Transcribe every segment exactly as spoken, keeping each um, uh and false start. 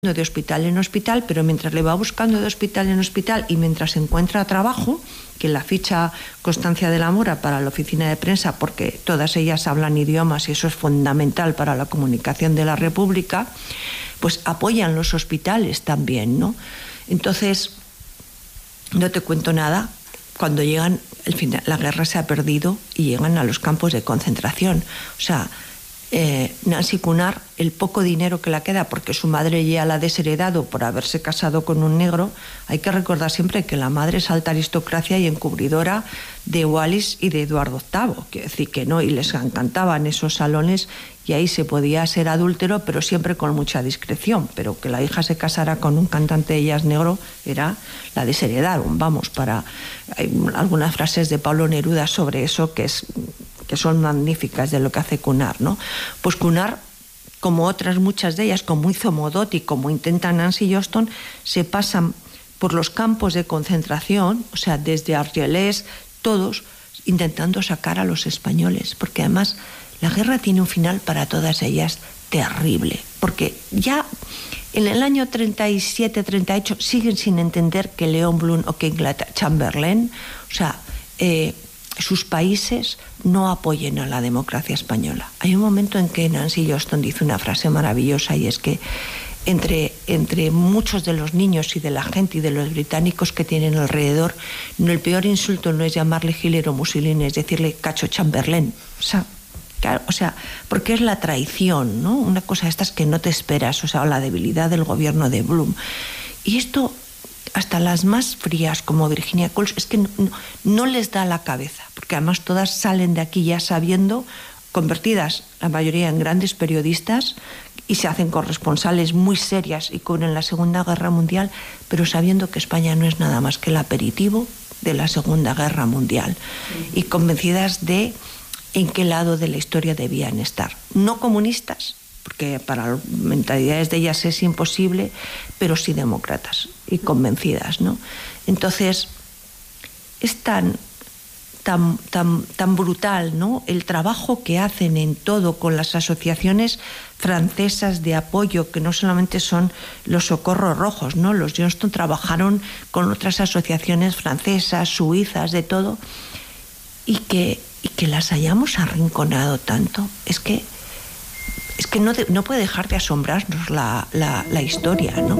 de hospital en hospital, pero mientras le va buscando de hospital en hospital y mientras encuentra trabajo, que la ficha Constancia de la Mora para la oficina de prensa, porque todas ellas hablan idiomas y eso es fundamental para la comunicación de la República, pues apoyan los hospitales también, ¿no? Entonces, no te cuento nada, cuando llegan, el final, la guerra se ha perdido y llegan a los campos de concentración. O sea, Eh, Nancy Cunard, el poco dinero que le queda porque su madre ya la ha desheredado por haberse casado con un negro, hay que recordar siempre que la madre es alta aristocracia y encubridora de Wallis y de Eduardo octavo, quiero decir que no, y les encantaban esos salones y ahí se podía ser adúltero, pero siempre con mucha discreción, pero que la hija se casara con un cantante de jazz negro era la desheredaron, vamos, para hay algunas frases de Pablo Neruda sobre eso que es que son magníficas de lo que hace Cunard, ¿no? Pues Cunard, como otras muchas de ellas, como hizo Modot y como intenta Nancy Johnston, se pasan por los campos de concentración, o sea, desde Argelès, todos intentando sacar a los españoles, porque además la guerra tiene un final para todas ellas terrible, porque ya en el año treinta y siete treinta y ocho siguen sin entender que Léon Blum o que Inglaterra, Chamberlain, o sea, eh, sus países no apoyen a la democracia española. Hay un momento en que Nancy Johnston dice una frase maravillosa y es que entre, entre muchos de los niños y de la gente y de los británicos que tienen alrededor, no, el peor insulto no es llamarle Hitler o Mussolini, es decirle cacho Chamberlain. O sea, claro, o sea, porque es la traición, ¿no? Una cosa de estas que no te esperas, o sea, la debilidad del gobierno de Blum. Y esto, hasta las más frías como Virginia Coles, es que no, no, no les da la cabeza, porque además todas salen de aquí ya sabiendo, convertidas la mayoría en grandes periodistas y se hacen corresponsales muy serias y cubren la Segunda Guerra Mundial, pero sabiendo que España no es nada más que el aperitivo de la Segunda Guerra Mundial y convencidas de en qué lado de la historia debían estar. No comunistas, porque para las mentalidades de ellas es imposible, pero sí demócratas y convencidas, ¿no? Entonces, es tan, tan, tan, tan brutal, ¿no?, el trabajo que hacen en todo con las asociaciones francesas de apoyo, que no solamente son los Socorros Rojos, ¿no? Los Johnston trabajaron con otras asociaciones francesas, suizas, de todo, y que, y que las hayamos arrinconado tanto, es que Es que no, de, no puede dejar de asombrarnos la, la, la historia, ¿no?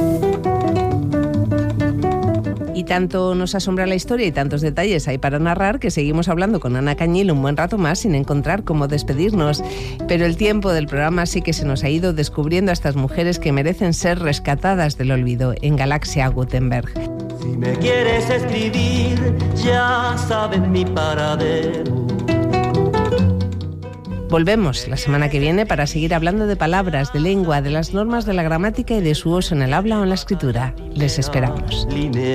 Y tanto nos asombra la historia y tantos detalles hay para narrar que seguimos hablando con Ana Cañil un buen rato más sin encontrar cómo despedirnos. Pero el tiempo del programa sí que se nos ha ido descubriendo a estas mujeres que merecen ser rescatadas del olvido en Galaxia Gutenberg. Si me quieres escribir, ya sabes mi paradero. Volvemos la semana que viene para seguir hablando de palabras, de lengua, de las normas de la gramática y de su uso en el habla o en la escritura. Les esperamos.